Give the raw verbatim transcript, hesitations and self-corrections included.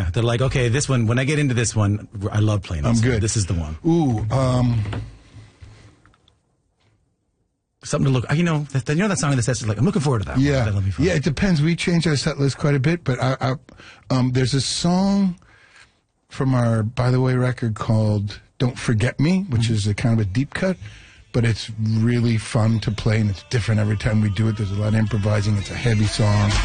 yeah. They're like, okay, this one, when I get into this one, I love playing this I'm good. One. This is the one. Ooh, um... Something to look, you know, that, you know that song that says, like, I'm looking forward to that yeah. one. That'll be fun. Yeah, it depends. We change our set list quite a bit, but I, I, um, there's a song from our By the Way record called Don't Forget Me, which mm-hmm. is a kind of a deep cut, but it's really fun to play, and it's different every time we do it. There's a lot of improvising. It's a heavy song.